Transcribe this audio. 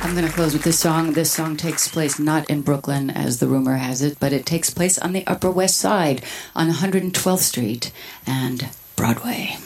I'm going to close with this song. This song takes place not in Brooklyn, as the rumor has it, but it takes place on the Upper West Side on 112th Street and Broadway.